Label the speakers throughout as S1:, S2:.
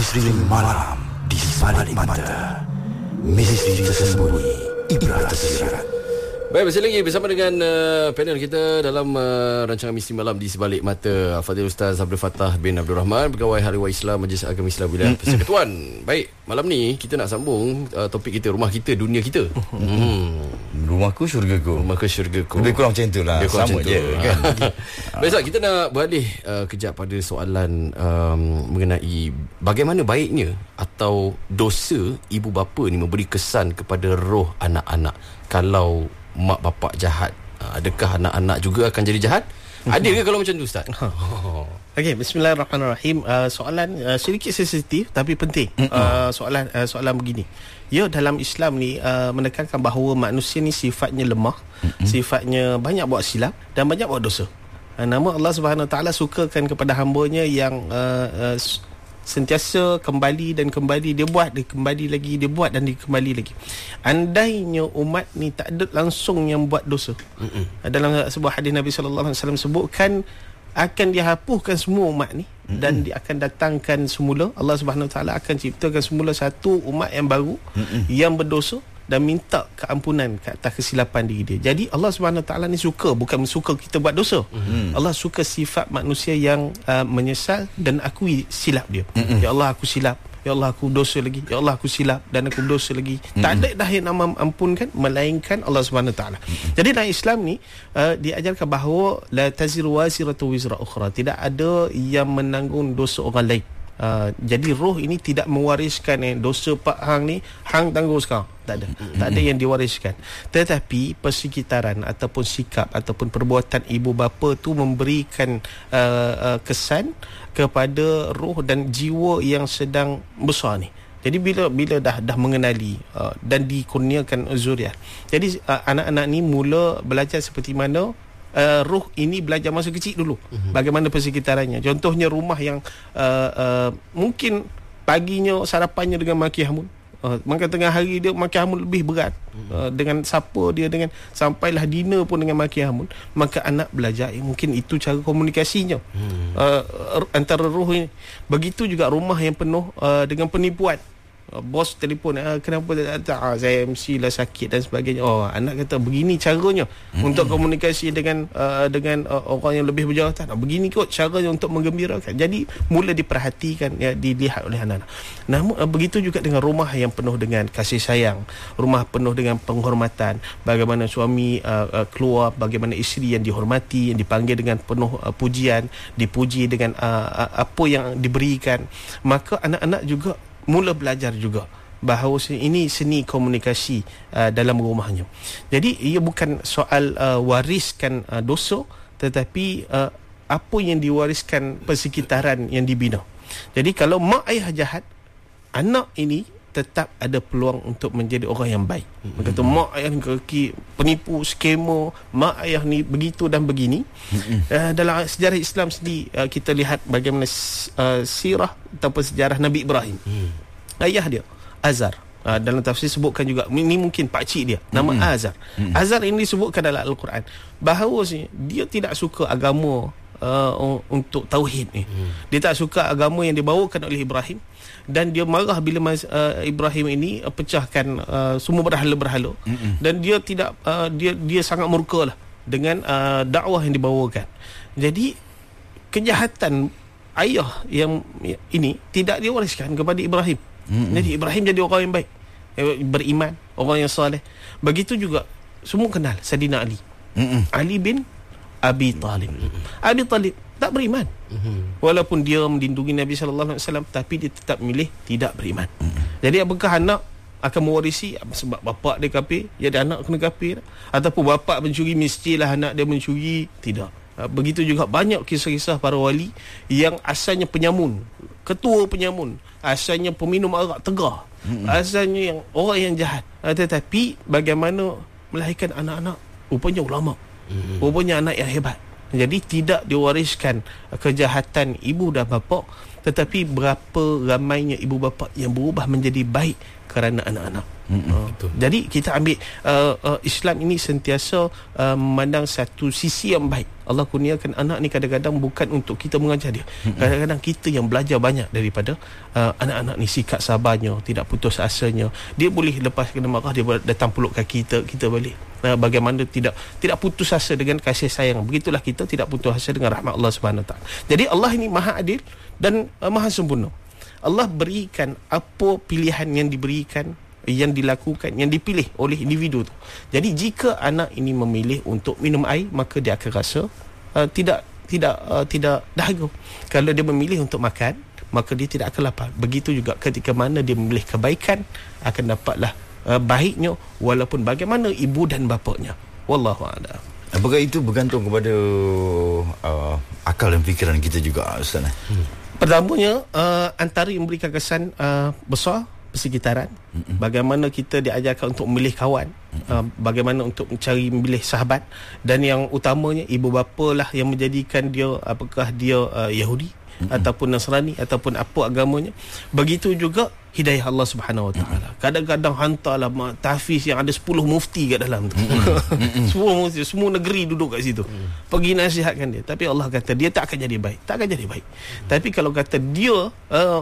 S1: Misteri malam di sebalik mata. Misteri tersembunyi, ibrat tersirat.
S2: Baik, masih lagi bersama dengan panel kita dalam rancangan Misteri Malam di Sebalik Mata. Fadil Ustaz Abdul Fattah bin Abdul Rahman, Pegawai Hariwan Islam Majlis Agama Islam Wilayah Persekutuan. Baik, malam ni kita nak sambung topik kita, rumah kita, dunia kita.
S3: Rumahku syurgaku.
S2: Rumahku syurgaku.
S3: Lebih kurang macam tu lah. Sama je kan.
S2: Baik Ustaz, kita nak beralih kejap pada soalan mengenai bagaimana baiknya atau dosa ibu bapa ni memberi kesan kepada roh anak-anak. Kalau mak bapak jahat, adakah anak-anak juga akan jadi jahat? Ada ke kalau macam tu Ustaz?
S4: Okey, bismillahirrahmanirrahim. Soalan sedikit sensitif tapi penting. Soalan begini. Ya, dalam Islam ni menekankan bahawa manusia ni sifatnya lemah, sifatnya banyak buat silap dan banyak buat dosa. Nama Allah Subhanahu Wa Taala sukakan kepada hamba-Nya yang sentiasa kembali dan kembali, dia buat, dia kembali lagi, dia buat dan dia kembali lagi. Andainya umat ni tak ada langsung yang buat dosa, dalam sebuah hadis Nabi sallallahu alaihi wasallam sebutkan akan dihapuskan semua umat ni dan dia akan datangkan semula, Allah Subhanahu Wa Taala akan ciptakan semula satu umat yang baru yang berdosa dan minta keampunan ke atas kesilapan diri dia. Jadi Allah Subhanahu Wa Taala ni suka, bukan suka kita buat dosa. Allah suka sifat manusia yang menyesal dan akui silap dia. Ya Allah, aku silap. Ya Allah, aku dosa lagi. Ya Allah, aku silap dan aku dosa lagi. Tak ada dah yang nama ampunkan melainkan Allah Subhanahu Wa Taala. Jadi dalam Islam ni diajarkan bahawa la taziru waziratu wizra ukhra. Tidak ada yang menanggung dosa orang lain. Jadi roh ini tidak mewariskan dosa Pak Hang ni Hang tanggung sekarang. Tak ada yang diwariskan. Tetapi persekitaran ataupun sikap ataupun perbuatan ibu bapa tu memberikan kesan kepada roh dan jiwa yang sedang besar ni. Jadi bila dah mengenali dan dikurniakan zuriat, jadi anak-anak ni mula belajar seperti mana roh ini belajar masa kecil dulu. Bagaimana persekitarannya. Contohnya rumah yang mungkin paginya sarapannya dengan maki hamun, maka tengah hari dia maki hamun lebih berat, dengan siapa dia, dengan sampailah dinner pun dengan maki hamun. Maka anak belajar mungkin itu cara komunikasinya antara roh ini. Begitu juga rumah yang penuh dengan penipuan. Bos telefon, kenapa tak saya MC lah, sakit dan sebagainya. Anak kata begini caranya untuk komunikasi dengan orang yang lebih berjawatan. Begini kot caranya untuk menggembirakan. Jadi mula diperhatikan, ya, dilihat oleh anak-anak. Namun begitu juga dengan rumah yang penuh dengan kasih sayang, rumah penuh dengan penghormatan. Bagaimana suami keluar, bagaimana isteri yang dihormati, yang dipanggil dengan penuh pujian, dipuji dengan apa yang diberikan. Maka anak-anak juga mula belajar juga bahawa ini seni komunikasi dalam rumahnya. Jadi ia bukan soal wariskan dosa, tetapi apa yang diwariskan persekitaran yang dibina. Jadi kalau mak ayah jahat, anak ini tetap ada peluang untuk menjadi orang yang baik. Kata mak ayah ni kaki penipu, skamer, mak ayah ni begitu dan begini. Dalam sejarah Islam sendiri kita lihat bagaimana sirah ataupun sejarah Nabi Ibrahim. Ayah dia Azar, dalam tafsir sebutkan juga, ini mungkin pakcik dia, nama Azar. Azar ini disebutkan dalam Al-Quran bahawa dia tidak suka agama untuk tauhid ni. Dia tak suka agama yang dibawakan oleh Ibrahim, dan dia marah bila Ibrahim ini pecahkan semua berhala-berhala. Dan dia tidak dia sangat murkalah dengan dakwah yang dibawakan. Jadi kejahatan ayah yang ini tidak diwariskan kepada Ibrahim. Jadi Ibrahim jadi orang yang baik, beriman, orang yang soleh. Begitu juga semua kenal Saidina Ali. Ali bin Abi Talib. Abi Talib tak beriman. Walaupun dia melindungi Nabi sallallahu alaihi wasallam, tapi dia tetap milih tidak beriman. Jadi apakah anak akan mewarisi sebab bapak dia kafir, jadi anak kena kafir? Ataupun bapak mencuri, mestilah anak dia mencuri? Tidak. Begitu juga banyak kisah-kisah para wali yang asalnya penyamun, ketua penyamun, asalnya peminum arak tegar, asalnya yang orang yang jahat, tetapi bagaimana melahirkan anak-anak rupanya ulama, rupanya anak yang hebat. Jadi tidak diwariskan kejahatan ibu dan bapa, tetapi berapa ramainya ibu bapa yang berubah menjadi baik kerana anak-anak. Jadi kita ambil Islam ini sentiasa memandang satu sisi yang baik. Allah kurniakan anak ni kadang-kadang bukan untuk kita mengajar dia. Kadang-kadang kita yang belajar banyak daripada anak-anak ni, sikap sabarnya, tidak putus asanya. Dia boleh lepas kena marah, dia datang pelukkan kita balik. Bagaimana tidak putus asa dengan kasih sayang. Begitulah kita tidak putus asa dengan rahmat Allah Subhanahu Wa Taala. Jadi Allah ini Maha Adil dan Maha Sempurna. Allah berikan apa pilihan yang diberikan, yang dilakukan, yang dipilih oleh individu tu. Jadi jika anak ini memilih untuk minum air, maka dia akan rasa tidak dahaga. Kalau dia memilih untuk makan, maka dia tidak akan lapar. Begitu juga ketika mana dia memilih kebaikan, akan dapatlah baiknya walaupun bagaimana ibu dan bapanya. Wallahu a'lam.
S3: Apakah itu bergantung kepada akal dan fikiran kita juga, Ustaz?
S4: Pertamanya, antara yang memberikan kesan besar persekitaran. Bagaimana kita diajarkan untuk memilih kawan, bagaimana untuk mencari memilih sahabat, dan yang utamanya ibu bapa lah yang menjadikan dia, apakah dia Yahudi ataupun Nasrani ataupun apa agamanya. Begitu juga hidayah Allah Subhanahu Wa Taala. Kadang-kadang hantarlah tahfiz yang ada 10 mufti kat dalam tu. 10 mufti, semua negeri duduk kat situ. Pergi nasihatkan dia. Tapi Allah kata dia tak akan jadi baik. Tak akan jadi baik. Tapi kalau kata dia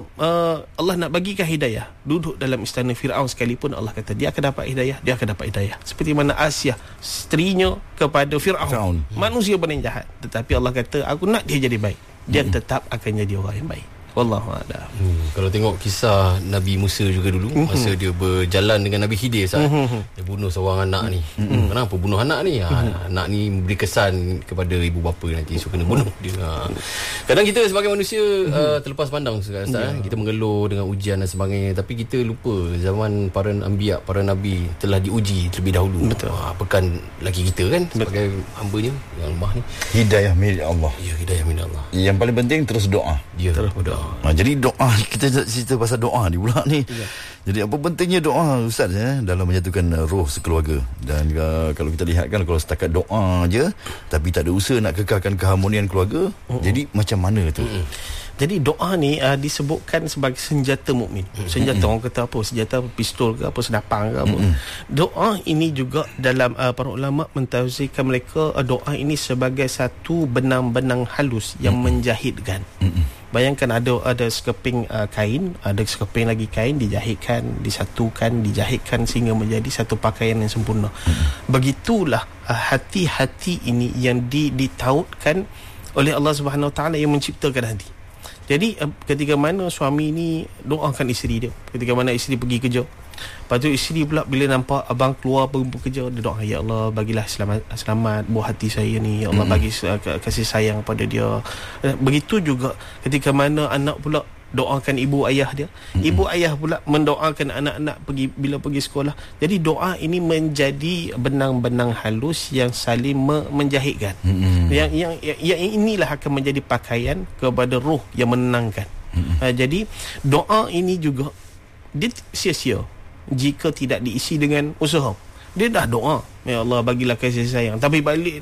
S4: Allah nak bagikan hidayah, duduk dalam istana Firaun sekalipun, Allah kata dia akan dapat hidayah, dia akan dapat hidayah. Seperti mana Asia, isterinya kepada Firaun, manusia paling jahat. Tetapi Allah kata aku nak dia jadi baik. Dia tetap akan jadi orang yang baik. Wallahu a'lam.
S2: Kalau tengok kisah Nabi Musa juga dulu, masa dia berjalan dengan Nabi Khidir, dia bunuh seorang anak ni. Kenapa bunuh anak ni? Anak ni memberi kesan kepada ibu bapa nanti, so kena bunuh dia. Kadang kita sebagai manusia terlepas pandang sekarang, kita mengeluh dengan ujian dan sebagainya, tapi kita lupa zaman para anbiya, para nabi telah diuji terlebih dahulu. Apakah lagi kita kan sebagai hamba-Nya yang lemah ni.
S3: Hidayah milik Allah.
S2: Ya, hidayah milik Allah.
S3: Yang paling penting terus doa.
S2: Ya, terus berdoa.
S3: Jadi doa, kita cerita pasal doa ni pula ni. Jadi apa pentingnya doa, Ustaz, dalam menyatukan roh sekeluarga. Dan kalau kita lihat kan, kalau setakat doa je tapi tak ada usaha nak kekalkan keharmonian keluarga, jadi macam mana tu?
S4: Jadi doa ni disebutkan sebagai senjata mukmin. Senjata, orang kata apa, senjata pistol ke apa, senapang ke apa. Doa ini juga dalam para ulama mentafsirkan mereka, doa ini sebagai satu benang-benang halus yang menjahitkan. Bayangkan ada sekeping kain, ada sekeping lagi kain, dijahitkan, disatukan, dijahitkan sehingga menjadi satu pakaian yang sempurna. Begitulah hati-hati ini yang ditautkan oleh Allah Subhanahu Wa Taala yang menciptakan hati. Jadi ketika mana suami ni doakan isteri dia, ketika mana isteri pergi kerja, lepas tu isteri pula bila nampak abang keluar pergi kerja, dia doa, ya Allah bagilah selamat buah hati saya ni, ya Allah bagi kasih sayang pada dia. Begitu juga ketika mana anak pula doakan ibu ayah dia, ibu ayah pula mendoakan anak-anak bila pergi sekolah. Jadi doa ini menjadi benang-benang halus yang saling menjahitkan. Yang inilah akan menjadi pakaian kepada roh yang menenangkan. Jadi doa ini juga dia sia-sia jika tidak diisi dengan usaha. Dia dah doa, ya Allah bagilah kasih sayang, tapi balik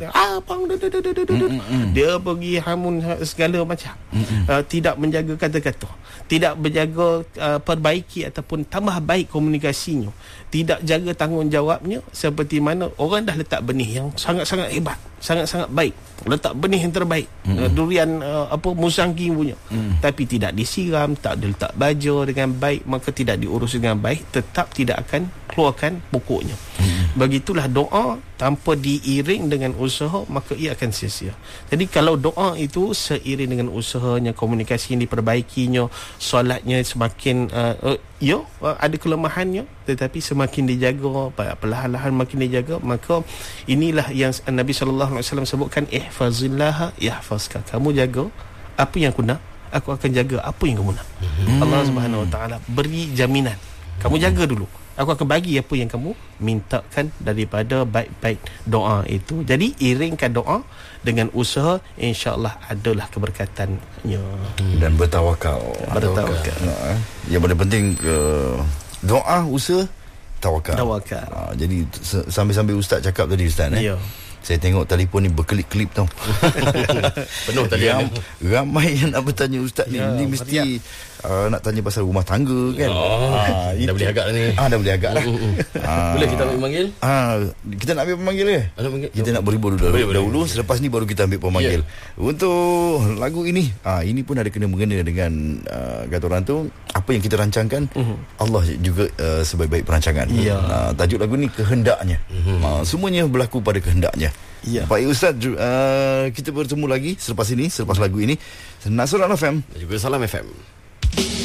S4: dia pergi hamun segala macam. Tidak menjaga kata-kata, tidak menjaga perbaiki ataupun tambah baik komunikasinya, tidak jaga tanggungjawabnya. Seperti mana orang dah letak benih yang sangat-sangat hebat, sangat-sangat baik, letak benih yang terbaik, durian musangking punya, tapi tidak disiram, tak diletak baju dengan baik, maka tidak diurus dengan baik, tetap tidak akan keluarkan pokoknya. Begitulah doa tanpa diiring dengan usaha, maka ia akan sia-sia. Jadi kalau doa itu seiring dengan usahanya, komunikasi yang diperbaikinya, solatnya semakin ada kelemahannya, tetapi semakin dijaga, perlahan-lahan makin dijaga, maka inilah yang Nabi SAW sebutkan, ihfazillah yahfazka. Kamu jaga apa yang aku nak, aku akan jaga apa yang kamu nak. Allah Subhanahu Wa Taala beri jaminan, kamu jaga dulu, aku akan bagi apa yang kamu mintakan daripada baik-baik doa itu. Jadi iringkan doa dengan usaha, insya-Allah adalah keberkatannya.
S3: Dan bertawakal. Yang paling penting doa, usaha, tawakal.
S4: Tawakal.
S3: Jadi sambil-sambil Ustaz cakap tadi, Ustaz,
S4: ya,
S3: Saya tengok telefon ni berkelip-kelip tau.
S2: Penuh tadi.
S3: Ramai yang nak bertanya ustaz ni. Ni mesti nak tanya pasal rumah tangga kan.
S2: Dah boleh agak ni.
S3: Dah boleh agak lah.
S2: Boleh kita ambil panggil?
S3: Kita nak ambil pemanggil ke? Kita nak berhibur dahulu. Selepas ni baru kita ambil pemanggil. Untuk lagu ini, ini pun ada kena mengena dengan kata orang tu, apa yang kita rancangkan, Allah juga sebaik-baik perancangan. Tajuk lagu ni Kehendaknya. Semuanya berlaku pada kehendaknya. Baik Ustaz, kita bertemu lagi selepas lagu ini. Nasrul FM
S2: dan juga Salam FM.